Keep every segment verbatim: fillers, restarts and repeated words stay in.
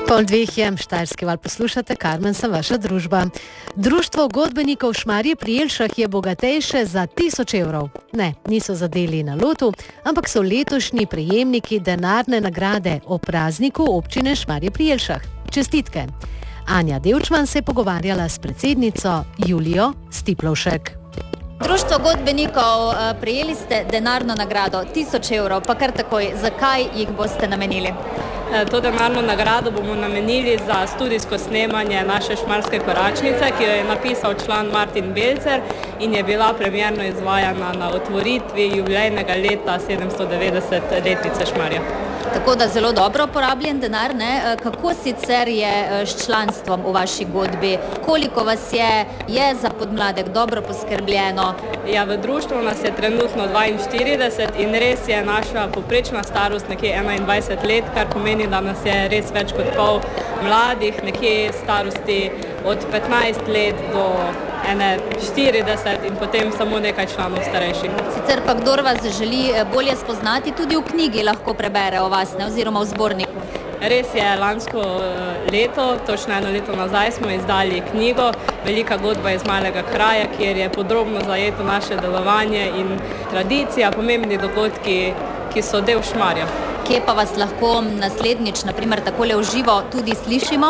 Pol dveh je, Štajerski val poslušate, Karmen sem vaša družba. Društvo godbenikov Šmarje pri Jelšah je bogatejše za tisoč evrov. Ne, niso zadeli na lotu, ampak so letošnji prejemniki denarne nagrade o prazniku občine Šmarje pri Jelšah. Čestitke. Anja Devčman se je pogovarjala s predsednico Julijo Stiplovšek. Društvo godbenikov, prejeli ste denarno nagrado tisoč evrov, pa kar takoj, zakaj jih boste namenili? To denarno nagrado bomo namenili za studijsko snemanje naše Šmarske koračnice, ki jo je napisal član Martin Belcer in je bila premierno izvajana na otvoritvi jubilejnega leta sedemsto devetdeset letnice Šmarja. Tako da zelo dobro porabljen denar, ne? Kako sicer je s članstvom v vaši godbi? Koliko vas je, je za podmladek dobro poskrbljeno? Ja, v društvu nas je trenutno dvainštirideset in res je naša povprečna starost nekje enaindvajset let, kar pomeni, da nas je res več kot pol mladih, nekje starosti od petnajst let do ene štirideset in potem samo nekaj članov starejših. Sicer pa kdor vas želi bolje spoznati, tudi v knjigi lahko prebere o vas, ne, oziroma v zborniku. Res je, lansko leto, točno eno leto nazaj, smo izdali knjigo Velika godba iz malega kraja, kjer je podrobno zajeto naše delovanje in tradicija, pomembni dogodki, ki so del Šmarja. Kje pa vas lahko naslednjič, na primer takole v živo, tudi slišimo?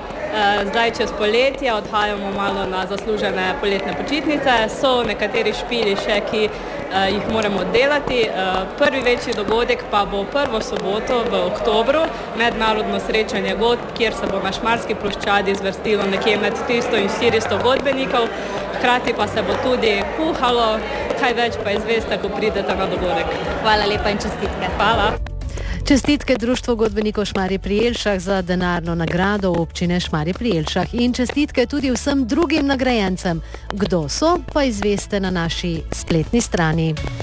Zdaj čez poletje odhajamo malo na zaslužene poletne počitnice, so nekateri špili še, ki jih moramo delati. Prvi večji dogodek pa bo prvo soboto v oktobru, mednarodno srečanje godb, kjer se bo na Šmarski ploščadi zvrstilo nekje med tristo in štiristo godbenikov, hkrati pa se bo tudi kuhalo, kaj več pa izveste, ko pridete na dogodek. Hvala lepa in čestitke. Hvala. Čestitke Društvu godbenikov Šmarje pri Jelšah za denarno nagrado občine Šmarje pri Jelšah in čestitke tudi vsem drugim nagrajencem. Kdo so, pa izveste na naši spletni strani.